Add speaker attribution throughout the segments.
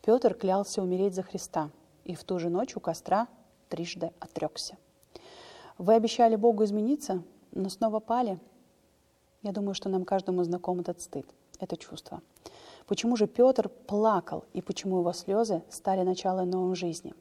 Speaker 1: Петр клялся умереть за Христа, и в ту же ночь у костра трижды отрекся. Вы обещали Богу измениться, но снова пали. Я думаю, что нам каждому знаком этот стыд, это чувство. Почему же Петр плакал, и почему его слезы стали началом новой жизни?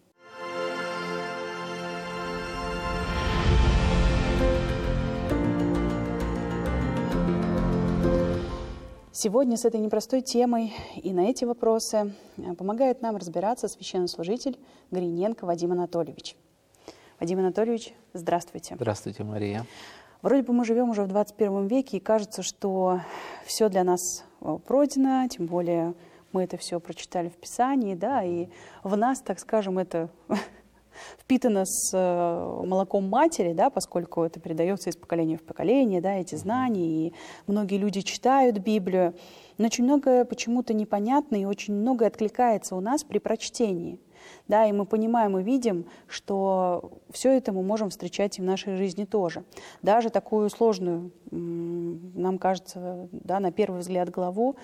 Speaker 1: Сегодня с этой непростой темой и на эти вопросы помогает нам разбираться священнослужитель Гриненко Вадим Анатольевич. Вадим Анатольевич, здравствуйте.
Speaker 2: Здравствуйте, Мария.
Speaker 1: Вроде бы мы живем уже в 21 веке, и кажется, что все для нас пройдено, тем более мы это все прочитали в Писании, да, и в нас, так скажем, это впитано с молоком матери, да, поскольку это передается из поколения в поколение, да, эти знания, и многие люди читают Библию, но очень многое почему-то непонятно, и очень многое откликается у нас при прочтении. Да, и мы понимаем и видим, что все это мы можем встречать и в нашей жизни тоже. Даже такую сложную, нам кажется, да, на первый взгляд главу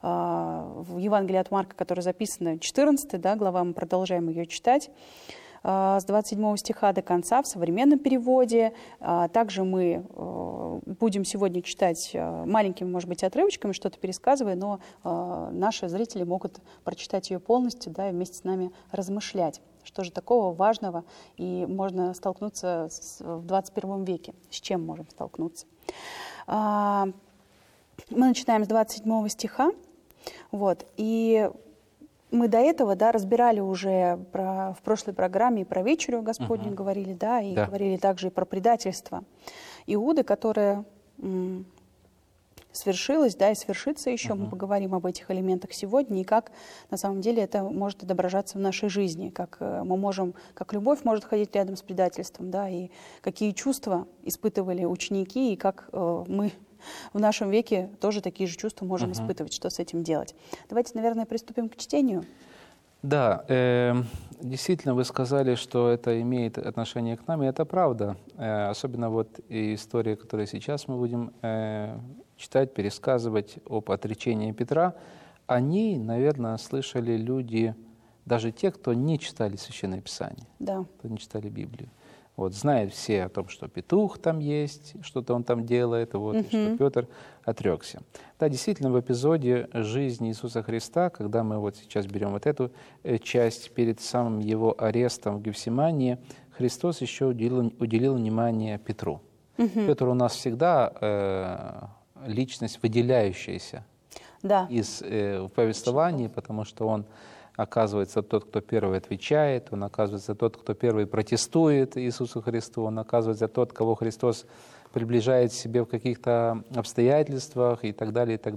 Speaker 1: в Евангелии от Марка, которая записана 14, да, глава, мы продолжаем ее читать, с 27 стиха до конца в современном переводе. Также мы будем сегодня читать маленькими, может быть, отрывочками, что-то пересказывая, но наши зрители могут прочитать ее полностью, да, и вместе с нами размышлять, что же такого важного и можно столкнуться в 21 веке, с чем можем столкнуться. Мы начинаем с 27 стиха, вот, и мы до этого, да, разбирали уже в прошлой программе и про вечерю Господню говорили, да, и говорили также и про предательство Иуды, которое свершилось, да, и свершится еще. Мы поговорим об этих элементах сегодня и как на самом деле это может отображаться в нашей жизни, как мы можем, как любовь может ходить рядом с предательством, да, и какие чувства испытывали ученики, и как мы в нашем веке тоже такие же чувства можем испытывать, что с этим делать. Давайте, наверное, приступим к чтению.
Speaker 2: Да, действительно, вы сказали, что это имеет отношение к нам, и это правда. Особенно вот и история, которую сейчас мы будем читать, пересказывать об отречении Петра, о ней, наверное, слышали люди, даже те, кто не читали Священное Писание,
Speaker 1: да,
Speaker 2: кто не читали Библию. Вот, знают все о том, что петух там есть, что-то он там делает, вот, и что Петр отрекся. Да, действительно, в эпизоде жизни Иисуса Христа, когда мы вот сейчас берем вот эту часть перед самым его арестом в Гефсимании, Христос еще уделил внимание Петру. Петр у нас всегда личность, выделяющаяся из повествований, потому что он оказывается тот, кто первый отвечает, он оказывается тот, кто первый протестует Иисусу Христу, он оказывается тот, кого Христос приближает к себе в каких-то обстоятельствах и так далее, и так далее.